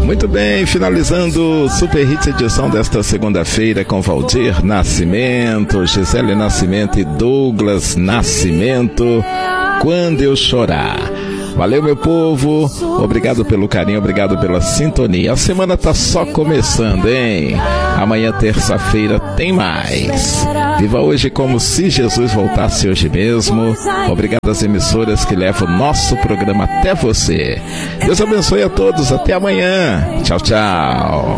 Muito bem, finalizando o Super Hits edição desta segunda-feira com Valdir Nascimento, Gisele Nascimento e Douglas Nascimento, Quando Eu Chorar. Valeu, meu povo, obrigado pelo carinho, obrigado pela sintonia. A semana tá só começando, hein? Amanhã, terça-feira, tem mais. Viva hoje como se Jesus voltasse hoje mesmo. Obrigado às emissoras que levam o nosso programa até você. Deus abençoe a todos, até amanhã. Tchau, tchau.